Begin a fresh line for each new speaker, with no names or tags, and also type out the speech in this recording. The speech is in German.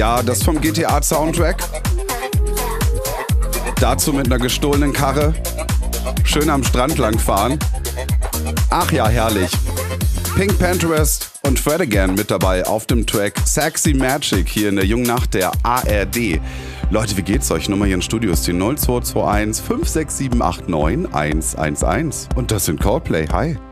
Ja, das vom GTA-Soundtrack. Dazu mit einer gestohlenen Karre. Schön am Strand langfahren. Ach ja, herrlich. Pink Pinterest und Fred Again mit dabei auf dem Track Sexy Magic hier in der jungen Nacht der ARD. Leute, wie geht's euch? Nummer hier im Studio ist die 0221 56789 111. Und das sind Coldplay. Hi.